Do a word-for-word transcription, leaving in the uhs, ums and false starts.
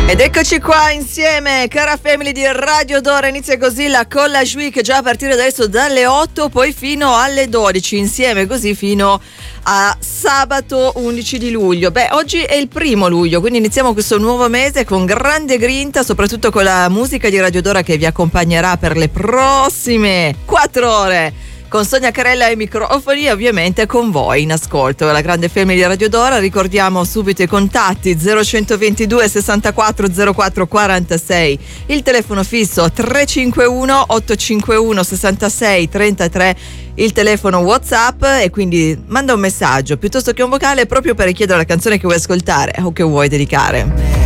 Ed eccoci qua insieme, cara family di Radio Dora. Inizia così la Collage Week già a partire adesso dalle otto, poi fino alle dodici, insieme così fino a sabato undici di luglio. Beh, oggi è il primo luglio, quindi iniziamo questo nuovo mese con grande grinta, soprattutto con la musica di Radio Dora che vi accompagnerà per le prossime quattro ore. Con Sonia Carella ai microfoni e ovviamente con voi in ascolto. La grande family di Radio Dora, ricordiamo subito i contatti: zero centoventidue sessantaquattro zero quattro quarantasei, il telefono fisso tre cinque uno otto cinque uno sessantasei trentatré, il telefono WhatsApp, e quindi manda un messaggio piuttosto che un vocale proprio per richiedere la canzone che vuoi ascoltare o che vuoi dedicare.